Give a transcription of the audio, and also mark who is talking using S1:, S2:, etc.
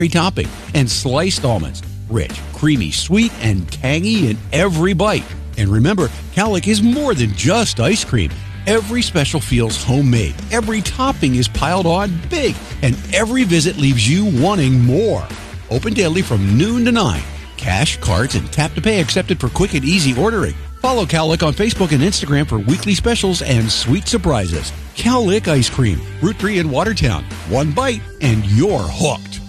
S1: topping and sliced almonds. Rich, creamy, sweet, and tangy in every bite. And remember, Calic is more than just ice cream. Every special feels homemade. Every topping is piled on big. And every visit leaves you wanting more. Open daily from noon to 9. Cash, cards, and tap to pay accepted for quick and easy ordering. Follow Calic on Facebook and Instagram for weekly specials and sweet surprises. Calic Ice Cream, Route 3 in Watertown. One bite and you're hooked.